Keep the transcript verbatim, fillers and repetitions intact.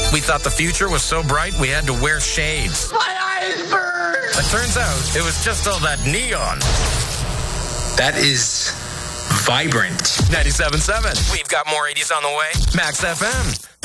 We thought the future was so bright we had to wear shades. My eyes burn! It turns out it was just all that neon. That is vibrant. ninety-seven point seven. We've got more eighties on the way. Max F M.